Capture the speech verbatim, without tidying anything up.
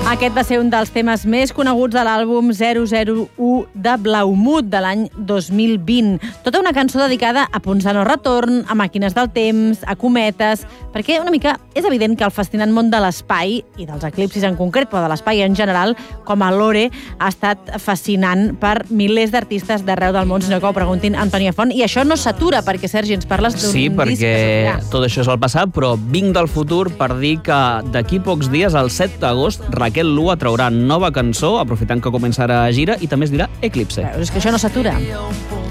Aquest va ser un dels temes més coneguts de l'àlbum zero zero u de Blaumut de l'any dos mil vint. Tota una cançó dedicada a punts de no retorn, a màquines del temps, a cometes, perquè una mica és evident que el fascinant món de l'espai, i dels eclipsis en concret, però de l'espai en general, com a Lore, ha estat fascinant per milers d'artistes d'arreu del món, sinó que ho preguntin a Antònia Font. I això no s'atura, perquè, Sergi, ens parles d'un sí, disc perquè que s'atura. Tot això és el passat, però vinc del futur per dir que d'aquí pocs dies, el set d'agost, Raquel Lua traurà nova cançó, aprofitant que comença ara a gira, i també es dirà Eclipse. Veus, és que això no s'atura.